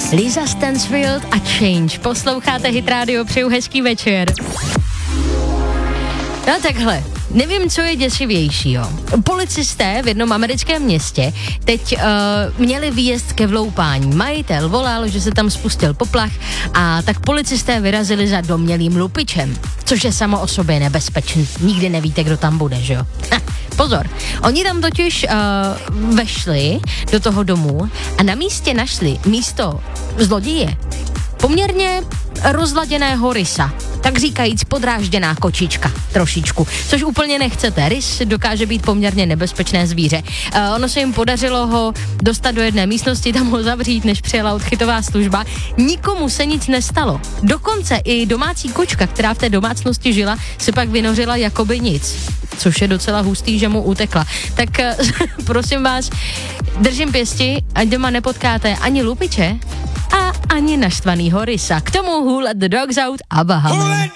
Lisa Stansfield a Change. Posloucháte Hit Radio, přeju hezký večer. No takhle, nevím, co je děsivější, jo. Policisté v jednom americkém městě teď měli výjezd ke vloupání. Majitel volal, že se tam spustil poplach a tak policisté vyrazili za domnělým lupičem, což je samo o sobě nebezpečný. Nikdy nevíte, kdo tam bude, že jo. Pozor, oni tam totiž vešli do toho domu a na místě našli místo zloděje poměrně rozladěného rysa. Tak říkajíc podrážděná kočička, trošičku, což úplně nechcete. Rys dokáže být poměrně nebezpečné zvíře. Ono se jim podařilo ho dostat do jedné místnosti, tam ho zavřít, než přijela odchytová služba. Nikomu se nic nestalo. Dokonce i domácí kočka, která v té domácnosti žila, se pak vynořila jakoby nic. Což je docela hustý, že mu utekla. Tak prosím vás, držím pěsti, ať doma nepotkáte ani lupiče a ani naštvanýho rysa. K tomu Who Let the Dogs Out a Bahama.